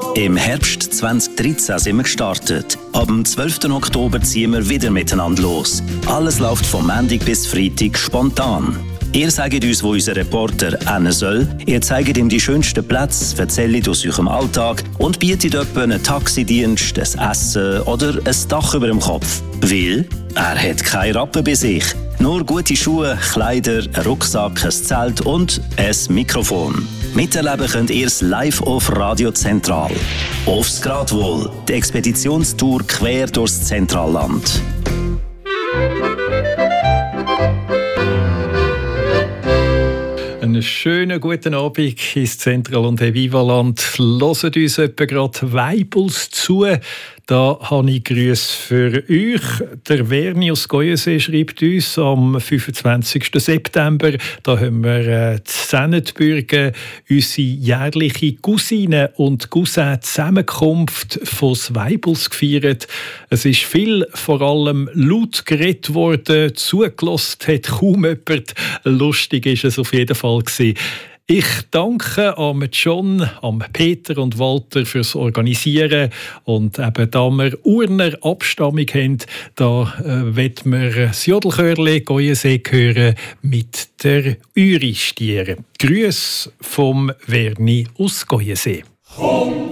Im Herbst 2013 sind wir gestartet. Ab dem 12. Oktober ziehen wir wieder miteinander los. Alles läuft vom Montag bis Freitag spontan. Ihr sagt uns, wo unser Reporter hin soll. Ihr zeigt ihm die schönsten Plätze, erzählt aus eurem Alltag und bietet etwa einen Taxidienst, ein Essen oder ein Dach über dem Kopf. Weil er hat keine Rappen bei sich. Nur gute Schuhe, Kleider, ein Rucksack, ein Zelt und ein Mikrofon. Miterleben könnt ihr es live auf Radio Zentral. Aufs Gradwohl, die Expeditionstour quer durchs Zentralland. Einen schönen guten Abend ins Zentral- und Evivaland. Hört uns etwa gerade Weibels zu. Da habe ich Grüße für euch. Der Verni aus Goyensee schreibt uns am 25. September. Da haben wir in Sennetbürgen unsere jährliche Cousine- und Cousin-Zusammenkunft von Weibels gefeiert. Es ist viel, vor allem laut geredet worden. Zugelassen hat kaum jemand. Lustig ist es auf jeden Fall gewesen. Ich danke am John, am Peter und Walter fürs Organisieren. Und eben, da wir Urner Abstammung haben, da wollen wir das Jodelchörli Goyensee hören mit der Uri-Stiere. Grüße vom Verni aus Goyensee.